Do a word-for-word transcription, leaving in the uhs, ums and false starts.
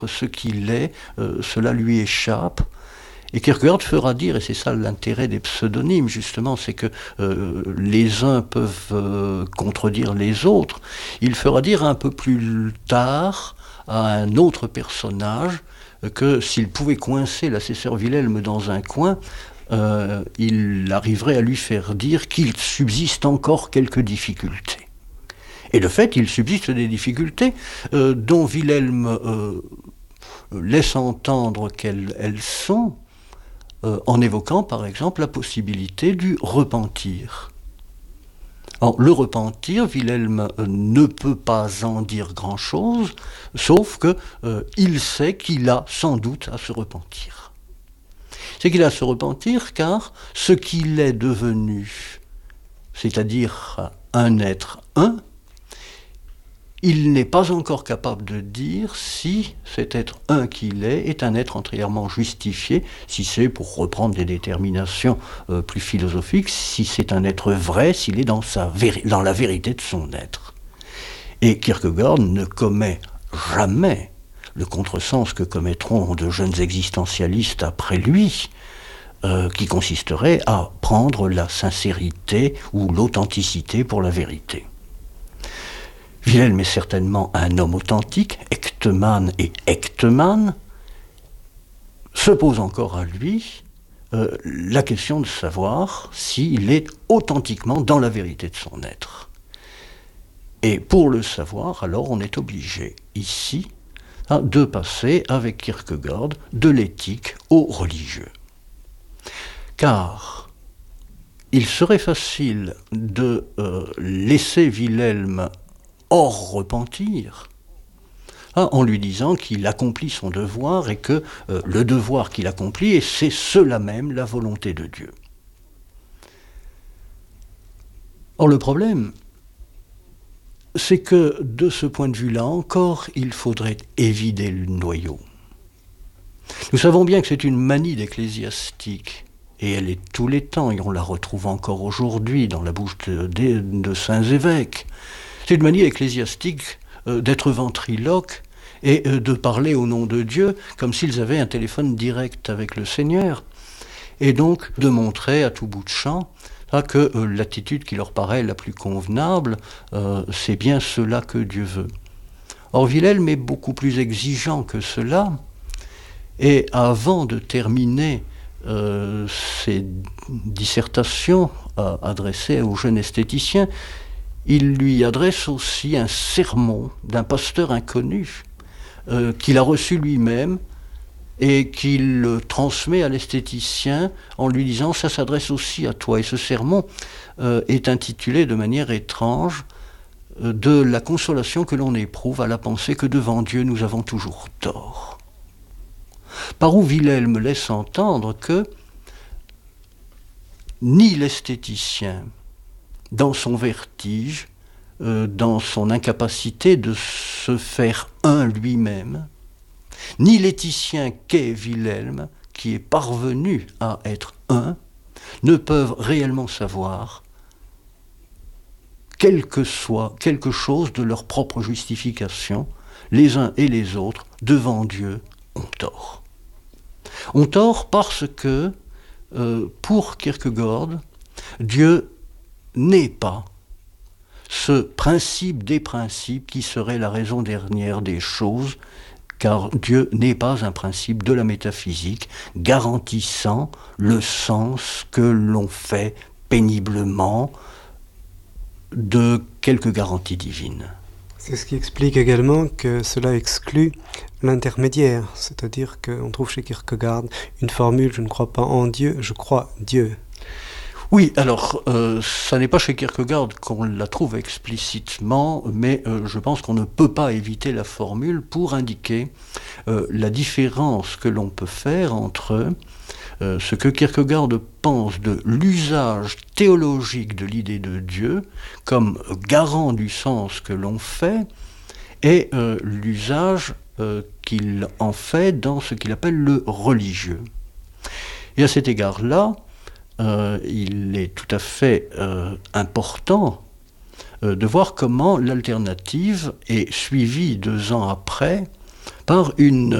ce qu'il est, euh, cela lui échappe. Et Kierkegaard fera dire, et c'est ça l'intérêt des pseudonymes justement, c'est que euh, les uns peuvent euh, contredire les autres, il fera dire un peu plus tard à un autre personnage euh, que s'il pouvait coincer l'assesseur Wilhelm dans un coin, euh, il arriverait à lui faire dire qu'il subsiste encore quelques difficultés. Et de fait, il subsiste des difficultés euh, dont Wilhelm euh, laisse entendre qu'elles elles sont, Euh, en évoquant par exemple la possibilité du repentir. Alors, le repentir, Wilhelm euh, ne peut pas en dire grand-chose, sauf que euh, il sait qu'il a sans doute à se repentir. C'est qu'il a à se repentir car ce qu'il est devenu, c'est-à-dire un être un, il n'est pas encore capable de dire si cet être un qu'il est est un être entièrement justifié, si c'est, pour reprendre des déterminations euh, plus philosophiques, si c'est un être vrai, s'il est dans, sa véri- dans la vérité de son être. Et Kierkegaard ne commet jamais le contresens que commettront de jeunes existentialistes après lui, euh, qui consisterait à prendre la sincérité ou l'authenticité pour la vérité. Wilhelm est certainement un homme authentique, Echtemann et Echtemann. Se pose encore à lui euh, la question de savoir s'il est authentiquement dans la vérité de son être. Et pour le savoir, alors on est obligé, ici, hein, de passer avec Kierkegaard de l'éthique au religieux. Car il serait facile de euh, laisser Wilhelm hors repentir, hein, en lui disant qu'il accomplit son devoir et que euh, le devoir qu'il accomplit, et c'est cela même la volonté de Dieu. Or le problème, c'est que de ce point de vue-là encore, il faudrait évider le noyau. Nous savons bien que c'est une manie d'ecclésiastique, et elle est tous les temps, et on la retrouve encore aujourd'hui dans la bouche de, de, de saints évêques. C'est une manie ecclésiastique euh, d'être ventriloque et euh, de parler au nom de Dieu comme s'ils avaient un téléphone direct avec le Seigneur. Et donc de montrer à tout bout de champ hein, que euh, l'attitude qui leur paraît la plus convenable, euh, c'est bien cela que Dieu veut. Or Wilhelm est beaucoup plus exigeant que cela. Et avant de terminer euh, ses dissertations euh, adressées aux jeunes esthéticiens, il lui adresse aussi un sermon d'un pasteur inconnu euh, qu'il a reçu lui-même et qu'il transmet à l'esthéticien en lui disant « ça s'adresse aussi à toi ». Et ce sermon euh, est intitulé de manière étrange euh, « de la consolation que l'on éprouve à la pensée que devant Dieu nous avons toujours tort ». Par où Wilhelm laisse entendre que ni l'esthéticien, dans son vertige, euh, dans son incapacité de se faire un lui-même, ni l'éthicien qu'est Wilhelm, qui est parvenu à être un, ne peuvent réellement savoir quel que soit quelque chose de leur propre justification, les uns et les autres, devant Dieu, ont tort. Ont tort parce que, euh, pour Kierkegaard, Dieu n'est pas ce principe des principes qui serait la raison dernière des choses, car Dieu n'est pas un principe de la métaphysique garantissant le sens que l'on fait péniblement de quelques garanties divines. C'est ce qui explique également que cela exclut l'intermédiaire, c'est-à-dire qu'on trouve chez Kierkegaard une formule « je ne crois pas en Dieu, je crois Dieu ». Oui, alors, euh, ça n'est pas chez Kierkegaard qu'on la trouve explicitement, mais euh, je pense qu'on ne peut pas éviter la formule pour indiquer euh, la différence que l'on peut faire entre euh, ce que Kierkegaard pense de l'usage théologique de l'idée de Dieu comme garant du sens que l'on fait et euh, l'usage euh, qu'il en fait dans ce qu'il appelle le religieux. Et à cet égard-là, Euh, il est tout à fait euh, important euh, de voir comment l'alternative est suivie deux ans après par une